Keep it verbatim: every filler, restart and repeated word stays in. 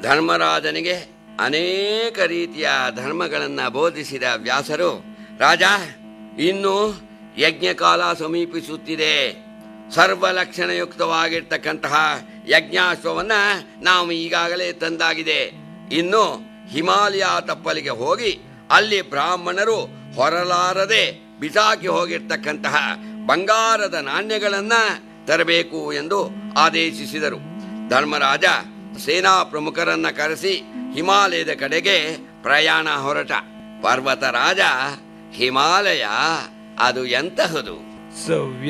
ಧರ್ಮರಾಜನಿಗೆ ಅನೇಕ ರೀತಿಯ ಧರ್ಮಗಳನ್ನು ಬೋಧಿಸಿದ ವ್ಯಾಸರು, ರಾಜ, ಇನ್ನು ಯಜ್ಞಕಾಲ ಸಮೀಪಿಸುತ್ತಿದೆ. ಸರ್ವಲಕ್ಷಣಯುಕ್ತವಾಗಿರ್ತಕ್ಕಂತಹ ಯಜ್ಞಾಶ್ವವನ್ನು ನಾವು ಈಗಾಗಲೇ ತಂದಾಗಿದೆ. ಇನ್ನು ಹಿಮಾಲಯ ತಪ್ಪಲಿಗೆ ಹೋಗಿ ಅಲ್ಲಿ ಬ್ರಾಹ್ಮಣರು ಹೊರಲಾರದೆ ಬಿಸಾಕಿ ಹೋಗಿರ್ತಕ್ಕಂತಹ ಬಂಗಾರದ ನಾಣ್ಯಗಳನ್ನು ತರಬೇಕು ಎಂದು ಆದೇಶಿಸಿದರು. ಧರ್ಮರಾಜ ಸೇನಾ ಪ್ರಮುಖರನ್ನ ಕರೆಸಿ ಹಿಮಾಲಯದ ಕಡೆಗೆ ಪ್ರಯಾಣ ಹೊರಟ. ಪರ್ವತರಾಜ, ಹಿಮಾಲಯ ಅದು ಎಂತಹದು?